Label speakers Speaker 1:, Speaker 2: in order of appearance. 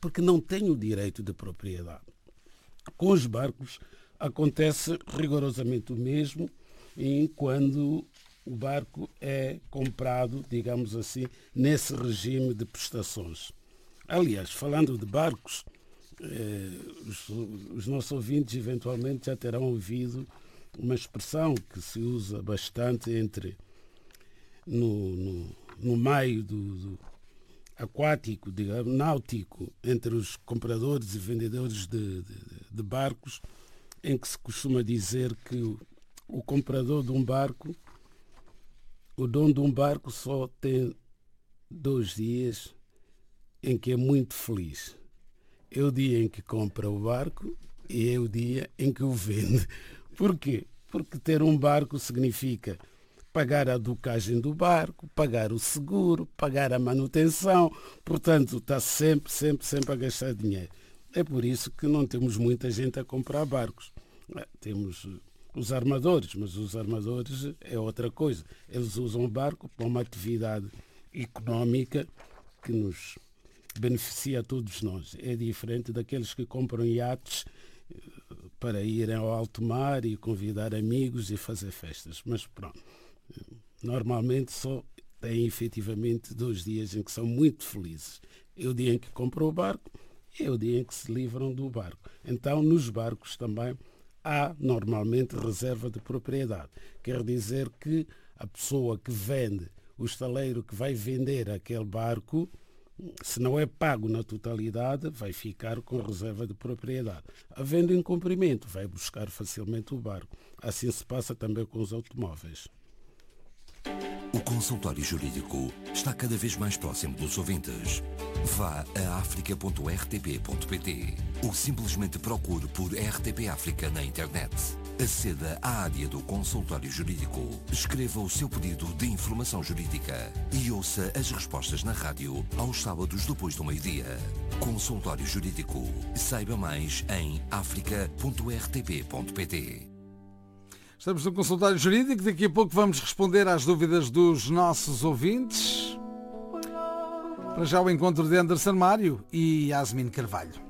Speaker 1: porque não tem o direito de propriedade. Com os barcos acontece rigorosamente o mesmo quando o barco é comprado, digamos assim, nesse regime de prestações. Aliás, falando de barcos, os nossos ouvintes eventualmente já terão ouvido uma expressão que se usa bastante no meio do aquático, digamos, náutico, entre os compradores e vendedores de barcos, em que se costuma dizer que o comprador de um barco, o dono de um barco só tem 2 dias em que é muito feliz. É o dia em que compra o barco e é o dia em que o vende. Porquê? Porque ter um barco significa pagar a docagem do barco, pagar o seguro, pagar a manutenção, portanto está sempre a gastar dinheiro. É por isso que não temos muita gente a comprar barcos. Temos os armadores, mas os armadores é outra coisa. Eles usam o barco para uma atividade económica que nos beneficia a todos nós. É diferente daqueles que compram iates para irem ao alto mar e convidar amigos e fazer festas. Mas pronto, normalmente só têm efetivamente 2 dias em que são muito felizes. É o dia em que compram o barco e é o dia em que se livram do barco. Então, nos barcos também há normalmente reserva de propriedade. Quer dizer que a pessoa que vende, o estaleiro que vai vender aquele barco, se não é pago na totalidade, vai ficar com reserva de propriedade. Havendo incumprimento, vai buscar facilmente o barco. Assim se passa também com os automóveis.
Speaker 2: O consultório jurídico está cada vez mais próximo dos ouvintes. Vá a africa.rtp.pt ou simplesmente procure por RTP África na internet. Aceda à área do consultório jurídico, escreva o seu pedido de informação jurídica e ouça as respostas na rádio aos sábados depois do meio-dia. Consultório Jurídico. Saiba mais em africa.rtp.pt.
Speaker 3: Estamos no consultório jurídico, daqui a pouco vamos responder às dúvidas dos nossos ouvintes. Para já o encontro de Anderson Mário e Yasmin Carvalho.